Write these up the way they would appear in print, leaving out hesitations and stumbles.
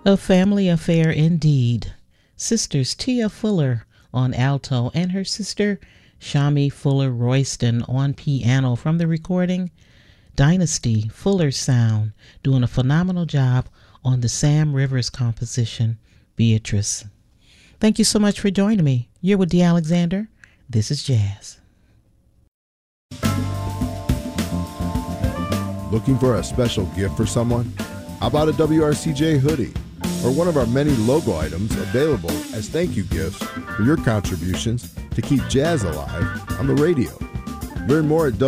A family affair indeed. Sisters Tia Fuller on alto and her sister Shami Fuller Royston on piano from the recording Dynasty Fuller Sound, doing a phenomenal job on the Sam Rivers composition Beatrice. Thank you so much for joining me. You're with Dee Alexander. This is Jazz. Looking for a special gift for someone? How about a WRCJ hoodie or one of our many logo items available as thank you gifts for your contributions to keep jazz alive on the radio? Learn more at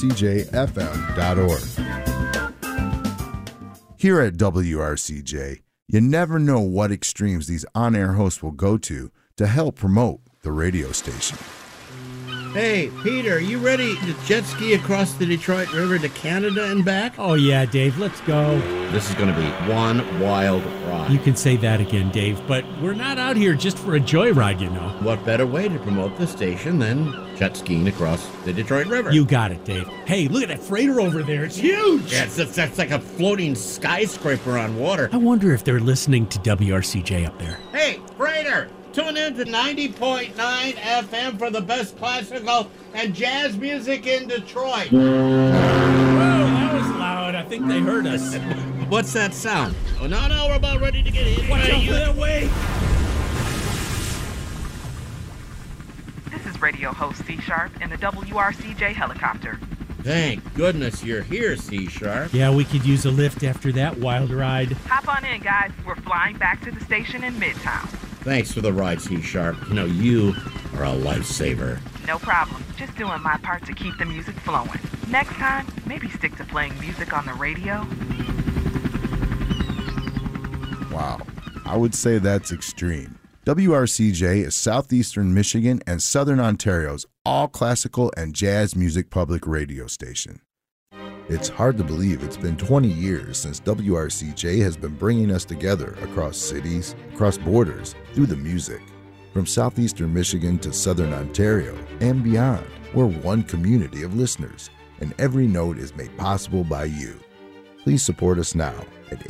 WRCJFM.org. Here at WRCJ, you never know what extremes these on-air hosts will go to help promote the radio station. Hey, Peter, you ready to jet ski across the Detroit River to Canada and back? Oh, yeah, Dave, let's go. This is going to be one wild ride. You can say that again, Dave, but we're not out here just for a joyride, you know. What better way to promote the station than jet skiing across the Detroit River? You got it, Dave. Hey, look at that freighter over there. It's huge. Yeah, it's like a floating skyscraper on water. I wonder if they're listening to WRCJ up there. Hey, freighter! Tune in to 90.9 FM for the best classical and jazz music in Detroit. Whoa, that was loud. I think they heard us. What's that sound? Oh, no, we're about ready to get in. Watch out for that way. This is radio host C Sharp in the WRCJ helicopter. Thank goodness you're here, C Sharp. Yeah, we could use a lift after that wild ride. Hop on in, guys. We're flying back to the station in Midtown. Thanks for the ride, C Sharp. You know, you are a lifesaver. No problem. Just doing my part to keep the music flowing. Next time, maybe stick to playing music on the radio. Wow, I would say that's extreme. WRCJ is Southeastern Michigan and Southern Ontario's all-classical and jazz music public radio station. It's hard to believe it's been 20 years since WRCJ has been bringing us together across cities, across borders, through the music. From Southeastern Michigan to Southern Ontario and beyond, we're one community of listeners, and every note is made possible by you. Please support us now at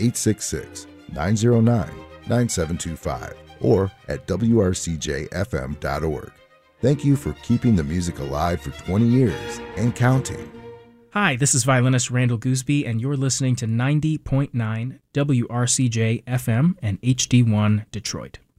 866-909-9725 or at WRCJFM.org. Thank you for keeping the music alive for 20 years and counting. Hi, this is violinist Randall Gooseby, and you're listening to 90.9 WRCJ FM and HD1 Detroit.